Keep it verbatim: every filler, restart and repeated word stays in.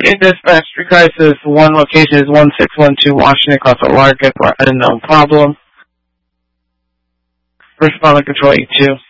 Connecticut Dispatch, street crisis, one location is one six one two Washington, across a large unknown problem. First responder control E two.